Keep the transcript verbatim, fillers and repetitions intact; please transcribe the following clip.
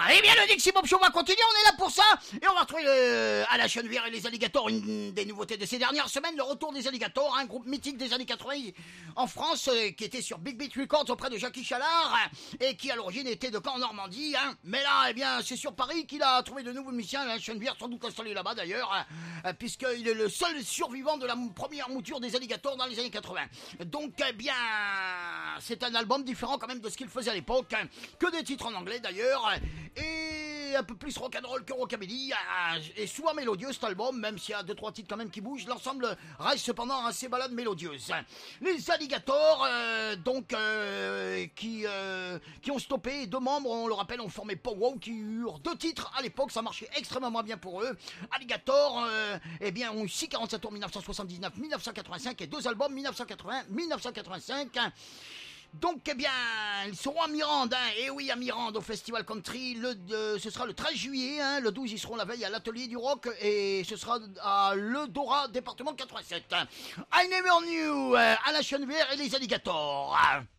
Eh bien, le Dixie Bob Show va continuer, on est là pour ça. Et on va retrouver le Alain Chenevière et les Alligators, une des nouveautés de ces dernières semaines. Le retour des Alligators, un groupe mythique des années quatre-vingts en France, euh, qui était sur Big Beat Records auprès de Jackie Chalard, et qui à l'origine était de Caen en Normandie. Hein. Mais là, eh bien, c'est sur Paris qu'il a trouvé de nouveaux musiciens. Alain Chenevière, sans doute installé là-bas d'ailleurs, euh, puisqu'il est le seul survivant de la m- première mouture des Alligators dans les années quatre-vingts. Donc, eh bien, c'est un album différent quand même de ce qu'il faisait à l'époque, hein, que des titres en anglais d'ailleurs, et un peu plus rock'n'roll que rockabilly, euh, et souvent mélodieux cet album, même s'il y a deux trois titres quand même qui bougent. L'ensemble reste cependant assez balade mélodieuse. Les Alligators, euh, donc, euh, qui, euh, qui ont stoppé, deux membres, on le rappelle, ont formé Powwow, qui eurent deux titres à l'époque, ça marchait extrêmement bien pour eux. Alligators, euh, eh bien, ont eu six quarante-sept tours mille neuf cent soixante-dix-neuf mille neuf cent quatre-vingt-cinq et deux albums mille neuf cent quatre-vingts mille neuf cent quatre-vingt-cinq. Donc, eh bien, ils seront à Mirande, hein, et oui, à Mirande, au Festival Country, le, euh, ce sera le treize juillet, hein, le douze, ils seront la veille à l'Atelier du Rock, et ce sera à Le Dora, département quatre-vingt-sept. I Never Knew, euh, Alain Chenevière et les Alligators.